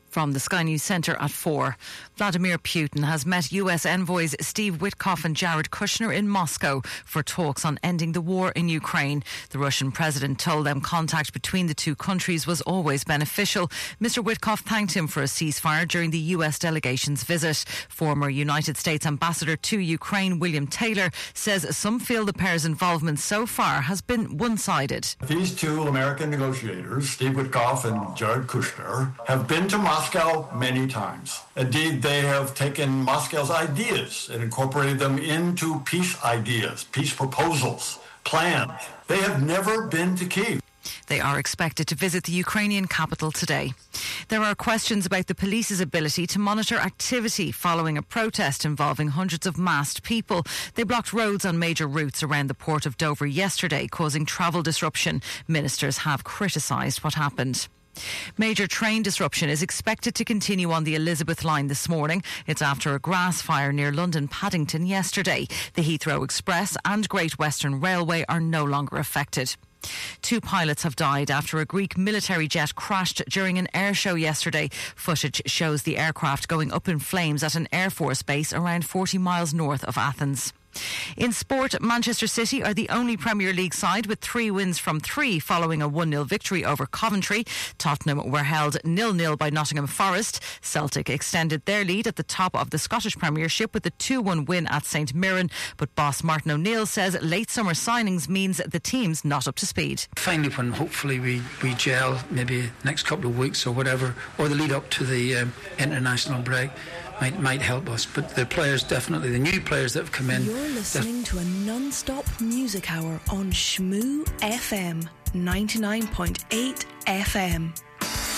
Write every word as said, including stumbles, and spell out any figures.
From the Sky News Centre at four. Vladimir Putin has met U S envoys Steve Witkoff and Jared Kushner in Moscow for talks on ending the war in Ukraine. The Russian president told them contact between the two countries was always beneficial. Mister Witkoff thanked him for a ceasefire during the U S delegation's visit. Former United States ambassador to Ukraine, William Taylor, says some feel the pair's involvement so far has been one-sided. These two American negotiators, Steve Witkoff and Jared Kushner, have been to Moscow Moscow many times. Indeed, they have taken Moscow's ideas and incorporated them into peace ideas, peace proposals, plans. They have never been to Kyiv. They are expected to visit the Ukrainian capital today. There are questions about the police's ability to monitor activity following a protest involving hundreds of masked people. They blocked roads on major routes around the port of Dover yesterday, causing travel disruption. Ministers have criticised what happened. Major train disruption is expected to continue on the Elizabeth line this morning. It's after a grass fire near London Paddington yesterday. The Heathrow Express and Great Western Railway are no longer affected. Two pilots have died after a Greek military jet crashed during an air show yesterday. Footage shows the aircraft going up in flames at an Air Force base around forty miles north of Athens. In sport, Manchester City are the only Premier League side with three wins from three following a one nil victory over Coventry. Tottenham were held nil nil by Nottingham Forest. Celtic extended their lead at the top of the Scottish Premiership with a two one win at St Mirren. But boss Martin O'Neill says late summer signings means the team's not up to speed. Finally, when hopefully we, we gel, maybe next couple of weeks or whatever, or the lead up to the um, international break, might might help us. But the players, definitely, the new players that have come in. You're listening to a non-stop music hour on Shmoo F M, ninety-nine point eight F M.